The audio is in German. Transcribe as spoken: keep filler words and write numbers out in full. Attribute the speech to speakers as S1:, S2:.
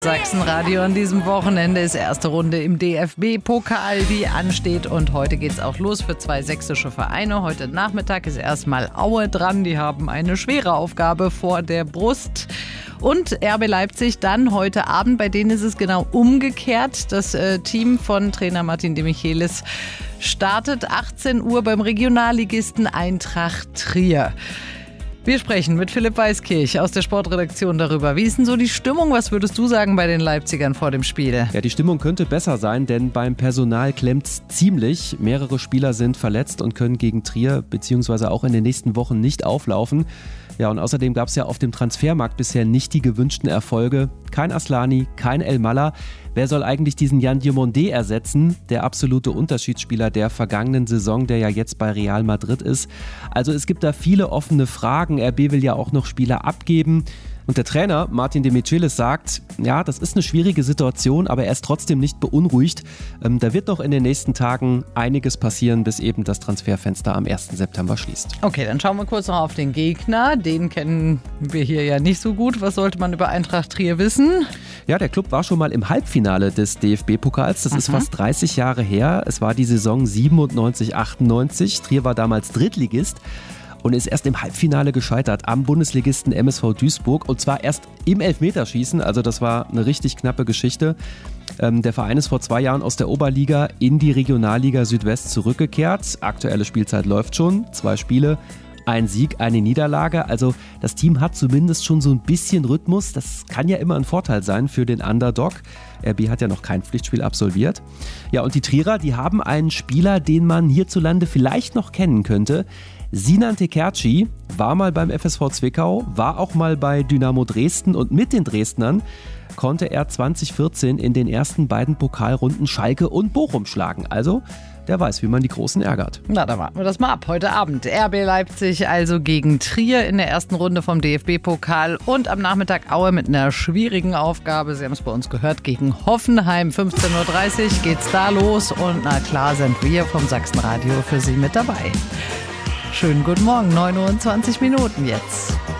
S1: Sachsenradio an diesem Wochenende ist erste Runde im D F B-Pokal, die ansteht, und heute geht's auch los für zwei sächsische Vereine. Heute Nachmittag ist erstmal Aue dran, die haben eine schwere Aufgabe vor der Brust. Und R B Leipzig dann heute Abend, bei denen ist es genau umgekehrt. Das äh, Team von Trainer Martin de Michelis startet achtzehn Uhr beim Regionalligisten Eintracht Trier. Wir sprechen mit Philipp Weiskirch aus der Sportredaktion darüber. Wie ist denn so die Stimmung? Was würdest du sagen bei den Leipzigern vor dem Spiel?
S2: Ja, die Stimmung könnte besser sein, denn beim Personal klemmt's ziemlich. Mehrere Spieler sind verletzt und können gegen Trier bzw. auch in den nächsten Wochen nicht auflaufen. Ja, und außerdem gab es ja auf dem Transfermarkt bisher nicht die gewünschten Erfolge. Kein Aslani, kein El Malla. Wer soll eigentlich diesen Yan Diomandé ersetzen? Der absolute Unterschiedsspieler der vergangenen Saison, der ja jetzt bei Real Madrid ist. Also es gibt da viele offene Fragen. R B will ja auch noch Spieler abgeben. Und der Trainer Martin de Michelis sagt, ja, das ist eine schwierige Situation, aber er ist trotzdem nicht beunruhigt. Ähm, da wird noch in den nächsten Tagen einiges passieren, bis eben das Transferfenster am ersten September schließt.
S1: Okay, dann schauen wir kurz noch auf den Gegner. Den kennen wir hier ja nicht so gut. Was sollte man über Eintracht Trier wissen?
S2: Ja, der Club war schon mal im Halbfinale des D F B-Pokals. Das mhm. ist fast dreißig Jahre her. Es war die Saison siebenundneunzig achtundneunzig. Trier war damals Drittligist und ist erst im Halbfinale gescheitert am Bundesligisten M S V Duisburg, und zwar erst im Elfmeterschießen, also das war eine richtig knappe Geschichte. Ähm, der Verein ist vor zwei Jahren aus der Oberliga in die Regionalliga Südwest zurückgekehrt. Aktuelle Spielzeit läuft schon, zwei Spiele, ein Sieg, eine Niederlage, also das Team hat zumindest schon so ein bisschen Rhythmus, das kann ja immer ein Vorteil sein für den Underdog. R B hat ja noch kein Pflichtspiel absolviert. Ja, und die Trierer, die haben einen Spieler, den man hierzulande vielleicht noch kennen könnte. Sinan Tekerci war mal beim F S V Zwickau, war auch mal bei Dynamo Dresden, und mit den Dresdnern konnte er zwanzig vierzehn in den ersten beiden Pokalrunden Schalke und Bochum schlagen. Also, der weiß, wie man die Großen ärgert.
S1: Na, dann warten wir das mal ab. Heute Abend R B Leipzig also gegen Trier in der ersten Runde vom D F B-Pokal, und am Nachmittag Aue mit einer schwierigen Aufgabe. Sie haben es bei uns gehört, gegen Hoffenheim. fünfzehn Uhr dreißig geht's da los, und na klar sind wir vom Sachsenradio für Sie mit dabei. Schönen guten Morgen, neun Uhr und zwanzig Minuten jetzt.